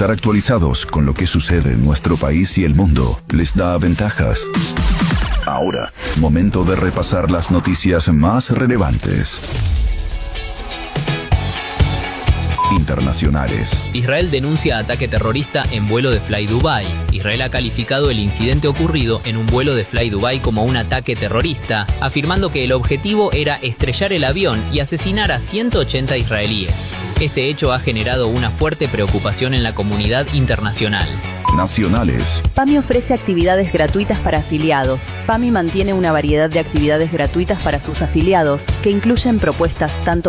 Estar actualizados con lo que sucede en nuestro país y el mundo les da ventajas. Ahora, momento de repasar las noticias más relevantes. Internacionales. Israel denuncia ataque terrorista en vuelo de Fly Dubai. Israel ha calificado el incidente ocurrido en un vuelo de Fly Dubai como un ataque terrorista, afirmando que el objetivo era estrellar el avión y asesinar a 180 israelíes. Este hecho ha generado una fuerte preocupación en la comunidad internacional. Nacionales. PAMI ofrece actividades gratuitas para afiliados. PAMI mantiene una variedad de actividades gratuitas para sus afiliados, que incluyen propuestas tanto